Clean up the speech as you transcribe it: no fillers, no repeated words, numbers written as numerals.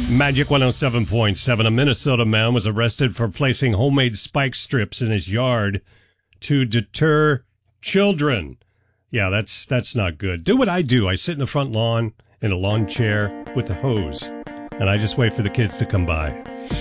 Magic 107.7. A Minnesota man was arrested for placing homemade spike strips in his yard to deter children. Yeah, that's not good. Do what I do. I sit in the front lawn in a lawn chair with a hose, and I just wait for the kids to come by.